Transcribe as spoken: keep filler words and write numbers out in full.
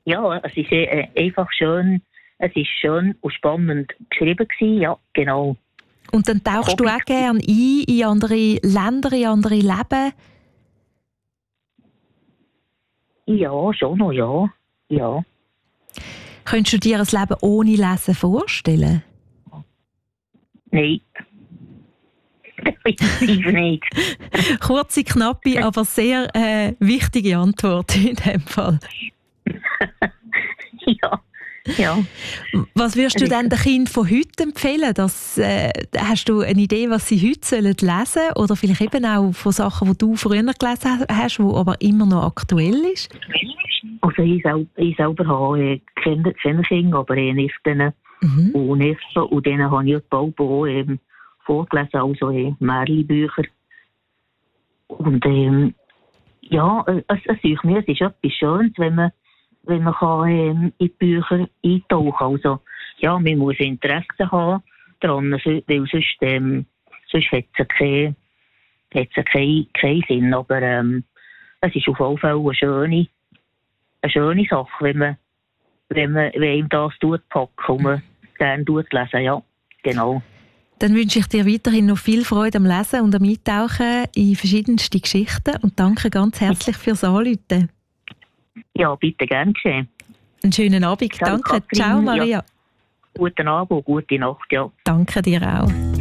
Ja, es ist äh, einfach schön, es ist schön und spannend geschrieben gewesen, ja, genau. Und dann tauchst du auch gerne ein in andere Länder, in andere Leben? Ja, schon noch, ja. ja. Könntest du dir ein Leben ohne Lesen vorstellen? Nein. Definitiv nicht. Kurze, knappe, aber sehr äh, wichtige Antwort in dem Fall. ja, ja. Was würdest du denn den Kindern von heute empfehlen? Das, äh, hast du eine Idee, was sie heute sollen lesen? Oder vielleicht eben auch von Sachen, die du früher gelesen hast, die aber immer noch aktuell ist? Also ich, sel- ich selber habe äh, Kinder, keine Kinder, aber äh, Nichten Mhm. und Neffen. Und denen habe ich bald auch ähm, vorgelesen, also äh, Märchenbücher. Und ähm, ja, äh, es, es, ist mir, es ist etwas Schönes, wenn man, wenn man kann, ähm, in die Bücher eintauchen kann. Also, ja, man muss Interesse haben daran, weil sonst, ähm, sonst hat es keinen kein, kein Sinn. Aber ähm, es ist auf jeden Fall eine schöne, eine schöne Sache, wenn man, wenn man wenn ihm das tut, packen und man gerne tut lesen. Ja, genau. Dann wünsche ich dir weiterhin noch viel Freude am Lesen und am Eintauchen in verschiedenste Geschichten und danke ganz herzlich fürs Anrufen. Ja, bitte, gern geschehen. Einen schönen Abend. Ciao, Danke. Katrin. Ciao, Maria. Ja. Guten Abend und gute Nacht, ja. Danke dir auch.